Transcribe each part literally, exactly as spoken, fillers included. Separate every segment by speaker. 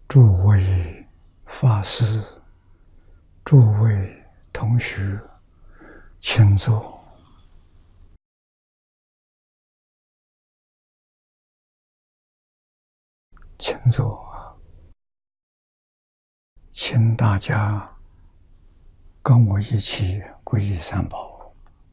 Speaker 1: 诸位法师、诸位同学，请坐。请坐。请大家跟我一起皈依三宝。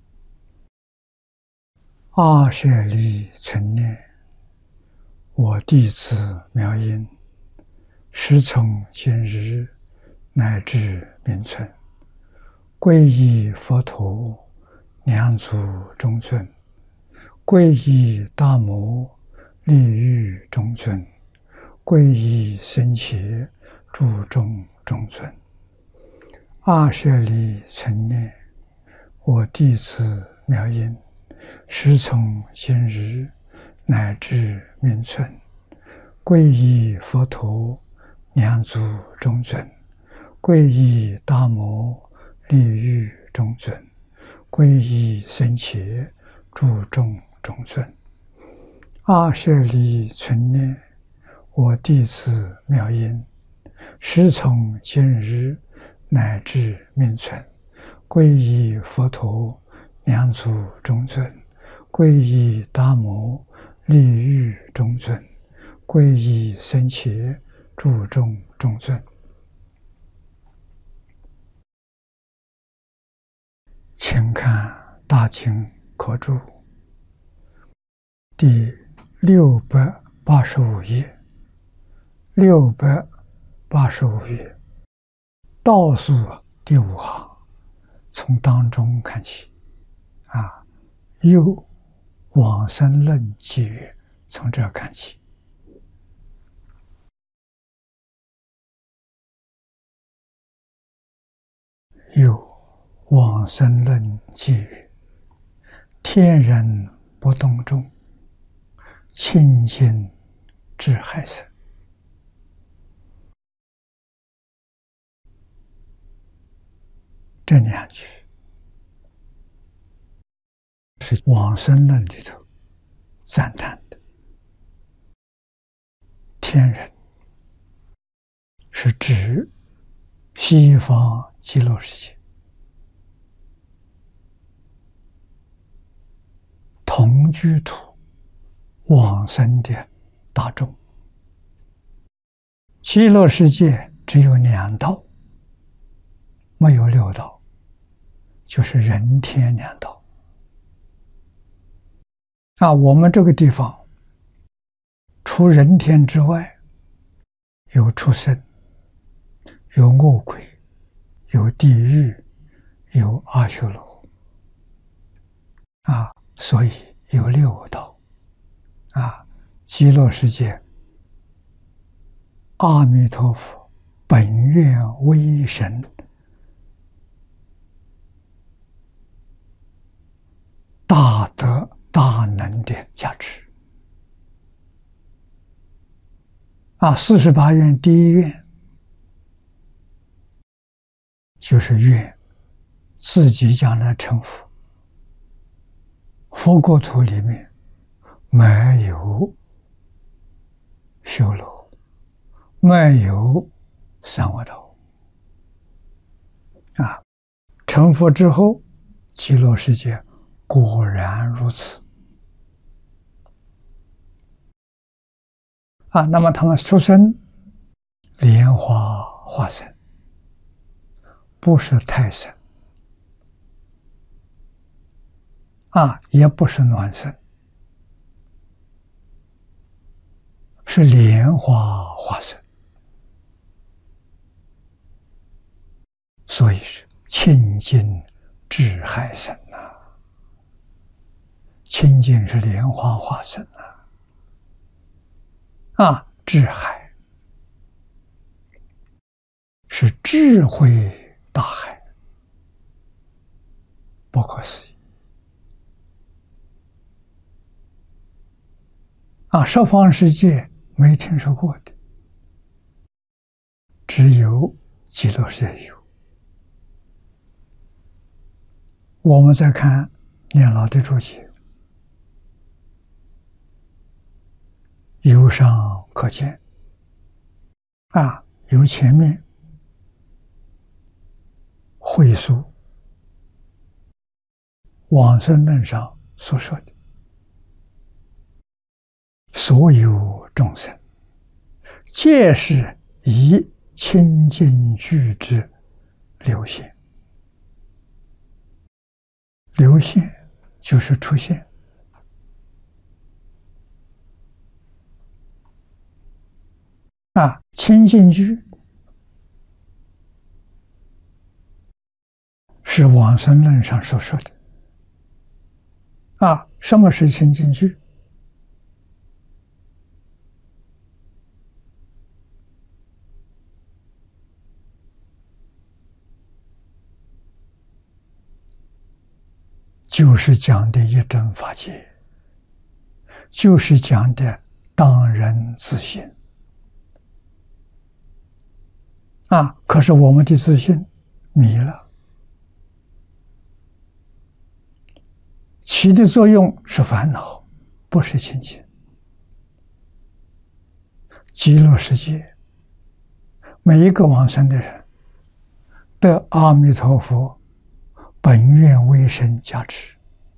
Speaker 1: 阿舍利存念，我弟子妙音，时从今日乃至明存，皈依佛陀，两足中尊；皈依大摩，利欲中尊；皈依僧伽，注重中尊。阿舍利存念，我弟子妙音，时从今日乃至明存，皈依佛陀，两足中尊；皈依大摩，利欲中尊；皈依僧伽，注重中尊。阿舍利存念，我弟子妙音，时从今日乃至明存，皈依佛陀，两足中尊；皈依大摩，利欲中尊；皈依僧伽，注重中尊。请看大经科注第六百八十五页，六百八十五页倒数第五行，从当中看起啊，又往生论记曰，从这看起。又往生论记曰，天人不动众，清净智海生。这两句是往生论里头赞叹的。天人是指西方极乐世界同居土往生的大众。极乐世界只有两道，没有六道，就是人天两道。啊，我们这个地方除人天之外，有畜生，有恶鬼，有地狱，有阿修罗。啊，所以有六道。啊，极乐世界，阿弥陀佛本愿威神大德大能的加持。啊，四十八愿第一愿就是愿自己将来成佛，佛国土里面没有修罗，没有三恶道。啊，成佛之后，极乐世界果然如此。啊，那么他们出生莲花化身，不是胎生，啊，也不是卵生，是莲花化身，所以是清净智海生啊。清净是莲花化身啊。啊，智海是智慧大海，不可思议。啊，十方世界没听说过的，只有极乐世界有。我们再看念老的注解，由上可见， 啊，由前面会述往生论上所说的所有众生，皆是以清净具之流现。流现就是出现。啊，清净具是往生论上所说的。啊，什么是清净具？就是讲的一真法界，就是讲的当人自信。啊，可是我们的自信迷了，起的作用是烦恼，不是清净。极乐世界每一个往生的人得阿弥陀佛本愿威神加持，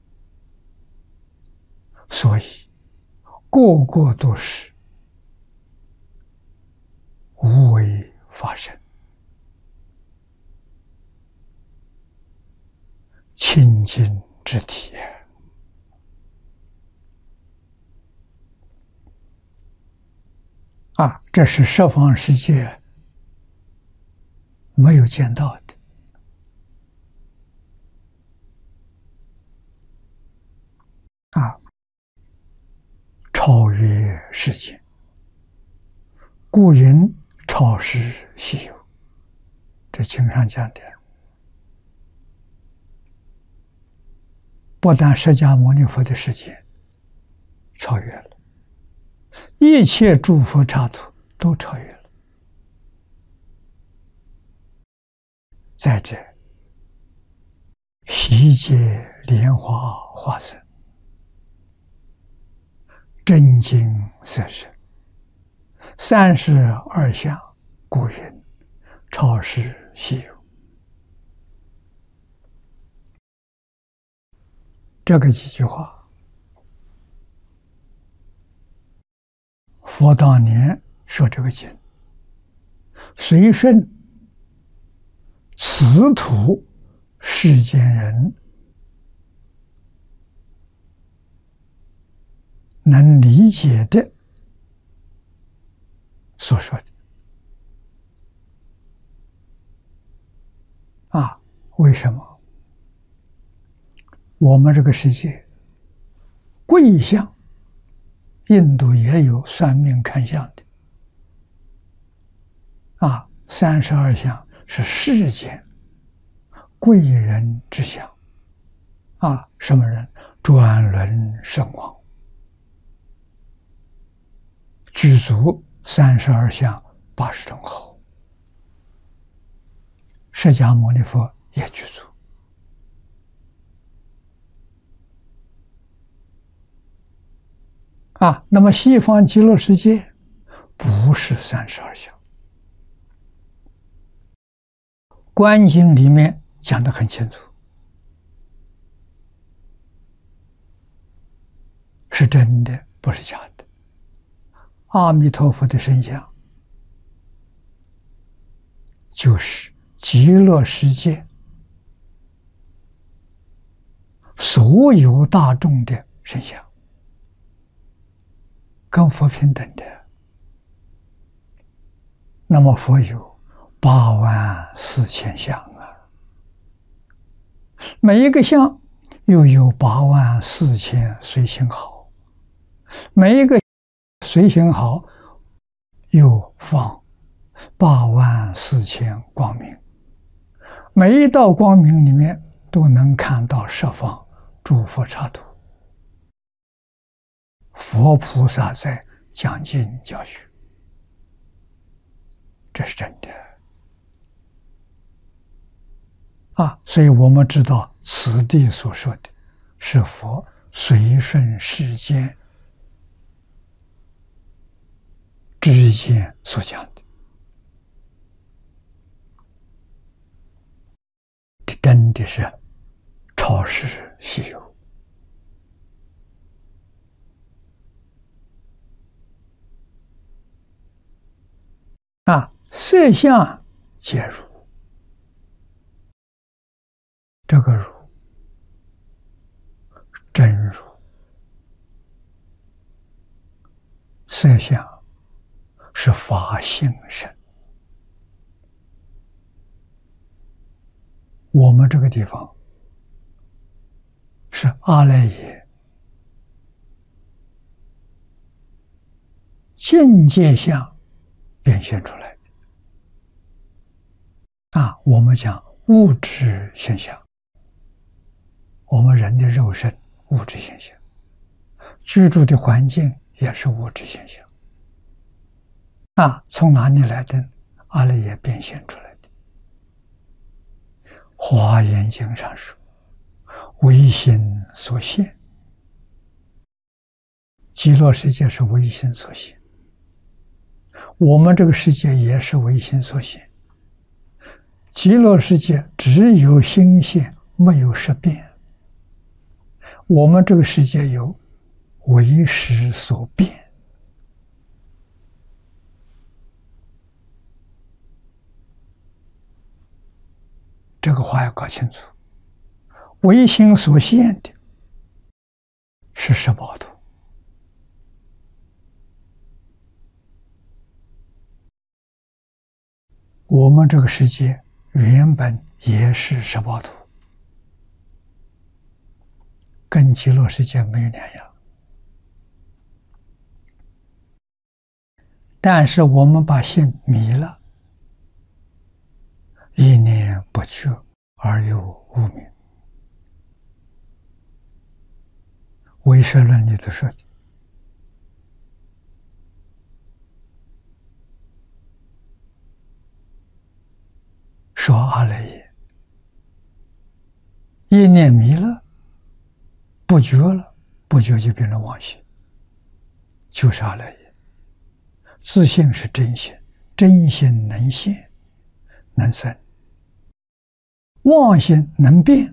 Speaker 1: 所以个个都是无为法身，清净之体。啊，这是十方世界没有见到的。啊，超越世界，故云超世稀有。这经上讲的，不但释迦牟尼佛的世界超越了，一切诸佛刹土都超越了。在这悉皆莲花化身，真经色身，三十二相，故云超世稀有。这个几句话，佛当年说这个经，随顺此土世间人能理解的所说的。啊，为什么？我们这个世界贵相，印度也有算命看相的。啊，三十二相是世间贵人之相。啊，什么人？转轮圣王，具足三十二相八十种好。释迦牟尼佛也具足。啊，那么西方极乐世界不是三十二相。观经里面讲得很清楚，是真的，不是假的。阿弥陀佛的身相就是极乐世界所有大众的身相，跟佛平等的。那么佛有八万四千相啊，每一个相又有八万四千随行好，每一个随行好又放八万四千光明，每一道光明里面都能看到十方诸佛刹土，佛菩萨在讲经教学，这是真的啊！所以我们知道此地所说的是佛随顺世间之间所讲的。 是超世稀有啊，色相皆如，这个如真如，色相是法性身。我们这个地方是阿赖耶境界相变现出来的啊，我们讲物质现象，我们人的肉身物质现象，居住的环境也是物质现象啊，从哪里来的？阿赖耶变现出来的。华严经上说，唯心所现，极乐世界是唯心所现，我们这个世界也是唯心所现。极乐世界只有心现，没有识变，我们这个世界有为识所变。这个话要搞清楚，唯心所现的是十八度，我们这个世界原本也是十八度，跟极乐世界没有两样，但是我们把心迷了，一念不觉而有无明。唯识论里头说的，说阿赖耶一念迷了，不觉了，不觉就变成妄心，就是阿赖耶。自性是真心，真心能现能生，妄心能变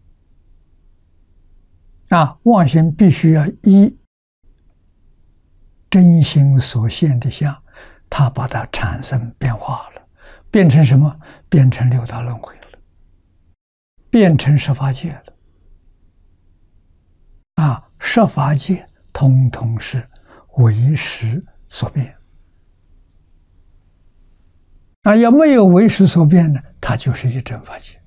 Speaker 1: 啊，妄心必须要依真心所现的相，它把它产生变化了，变成什么？变成六道轮回了，变成十法界了啊！十法界通通是唯识所变啊，要没有唯识所变呢，它就是一真法界。